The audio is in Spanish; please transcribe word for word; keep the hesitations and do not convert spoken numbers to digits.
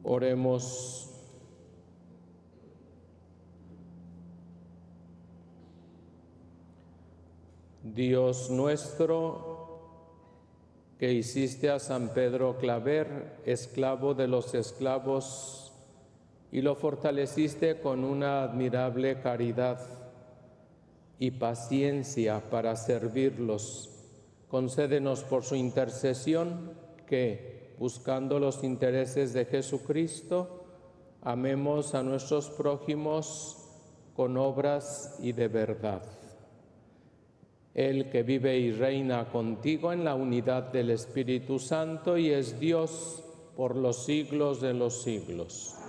Oremos. Dios nuestro, que hiciste a San Pedro Claver, esclavo de los esclavos, y lo fortaleciste con una admirable caridad y paciencia para servirlos, concédenos por su intercesión que, buscando los intereses de Jesucristo, amemos a nuestros prójimos con obras y de verdad. Él que vive y reina contigo en la unidad del Espíritu Santo y es Dios por los siglos de los siglos.